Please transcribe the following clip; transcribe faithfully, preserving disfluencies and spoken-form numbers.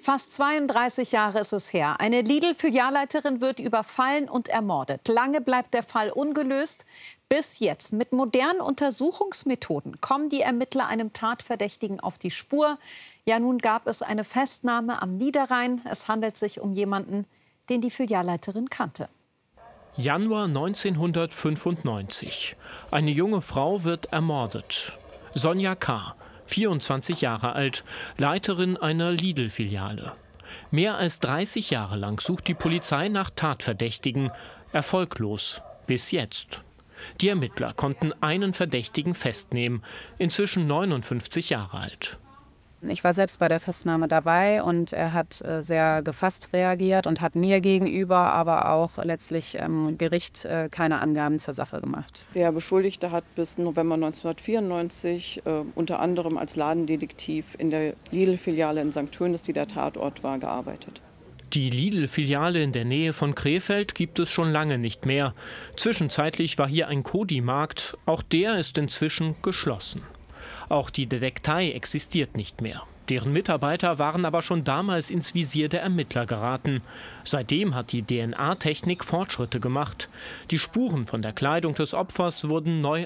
Fast zweiunddreißig Jahre ist es her. Eine Lidl-Filialleiterin wird überfallen und ermordet. Lange bleibt der Fall ungelöst. Bis jetzt. Mit modernen Untersuchungsmethoden kommen die Ermittler einem Tatverdächtigen auf die Spur. Ja, nun gab es eine Festnahme am Niederrhein. Es handelt sich um jemanden, den die Filialleiterin kannte. Januar neunzehnhundertfünfundneunzig. Eine junge Frau wird ermordet. Sonja K., vierundzwanzig Jahre alt, Leiterin einer Lidl-Filiale. Mehr als dreißig Jahre lang sucht die Polizei nach Tatverdächtigen. Erfolglos. Bis jetzt. Die Ermittler konnten einen Verdächtigen festnehmen, inzwischen neunundfünfzig Jahre alt. Ich war selbst bei der Festnahme dabei und er hat sehr gefasst reagiert und hat mir gegenüber, aber auch letztlich im Gericht keine Angaben zur Sache gemacht. Der Beschuldigte hat bis November neunzehnhundertvierundneunzig äh, unter anderem als Ladendetektiv in der Lidl-Filiale in Sankt Tönis, die der Tatort war, gearbeitet. Die Lidl-Filiale in der Nähe von Krefeld gibt es schon lange nicht mehr. Zwischenzeitlich war hier ein Kodi-Markt, auch der ist inzwischen geschlossen. Auch die Detektei existiert nicht mehr. Deren Mitarbeiter waren aber schon damals ins Visier der Ermittler geraten. Seitdem hat die D N A-Technik Fortschritte gemacht. Die Spuren von der Kleidung des Opfers wurden neu